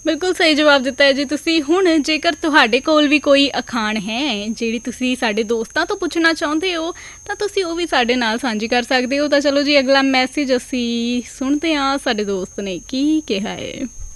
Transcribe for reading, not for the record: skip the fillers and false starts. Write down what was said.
ਬਿਲਕੁਲ ਸਹੀ ਜਵਾਬ ਦਿੱਤਾ ਹੈ ਜੀ ਤੁਸੀਂ। ਹੁਣ ਜੇਕਰ ਤੁਹਾਡੇ ਕੋਲ ਵੀ ਕੋਈ ਅਖਾਣ ਹੈ ਜਿਹੜੀ ਤੁਸੀਂ ਸਾਡੇ ਦੋਸਤਾਂ ਤੋਂ ਪੁੱਛਣਾ ਚਾਹੁੰਦੇ ਹੋ ਤਾਂ ਤੁਸੀਂ ਉਹ ਵੀ ਸਾਡੇ ਨਾਲ ਸਾਂਝੀ ਕਰ ਸਕਦੇ ਹੋ। ਤਾਂ ਚਲੋ ਜੀ, ਅਗਲਾ ਮੈਸੇਜ ਅਸੀਂ ਸੁਣਦੇ ਹਾਂ, ਸਾਡੇ ਦੋਸਤ ਨੇ ਕੀ ਕਿਹਾ ਹੈ।